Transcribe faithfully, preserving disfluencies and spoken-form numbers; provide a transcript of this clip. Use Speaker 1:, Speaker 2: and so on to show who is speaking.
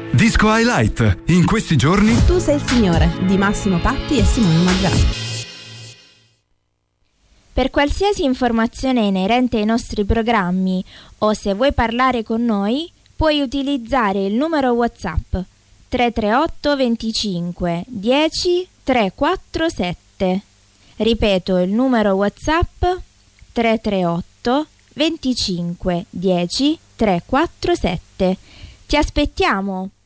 Speaker 1: Disco Highlight. In questi giorni
Speaker 2: Tu sei il Signore di Massimo Patti e Simone Mazzarati.
Speaker 3: Per qualsiasi informazione inerente ai nostri programmi o se vuoi parlare con noi, puoi utilizzare il numero WhatsApp tre tre otto venticinque dieci trequarantasette. Ripeto il numero WhatsApp tre tre otto venticinque dieci trequarantasette. Ti aspettiamo!